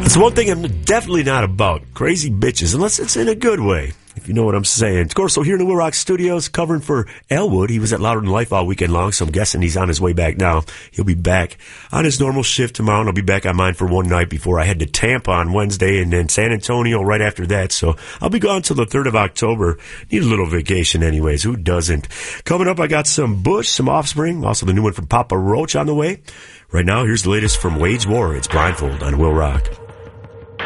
That's one thing I'm definitely not about. Crazy bitches, unless it's in a good way, if you know what I'm saying. Of course, so here in the Will Rock Studios, covering for Elwood. He was at Louder Than Life all weekend long, so I'm guessing he's on his way back now. He'll be back on his normal shift tomorrow, and I'll be back on mine for one night before I head to Tampa on Wednesday, and then San Antonio right after that. So I'll be gone till the 3rd of October. Need a little vacation anyways. Who doesn't? Coming up, I got some Bush, some Offspring, also the new one from Papa Roach on the way. Right now, here's the latest from Wage War. It's Blindfold on Will Rock.